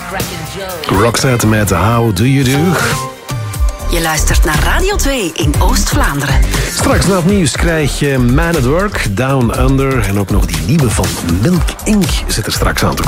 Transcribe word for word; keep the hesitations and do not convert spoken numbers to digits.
Roxette met How Do You Do. Je luistert naar Radio twee in Oost-Vlaanderen. Straks na het nieuws krijg je Man at Work, Down Under... en ook nog die nieuwe van Milk Incorporated zit er straks aan te komen.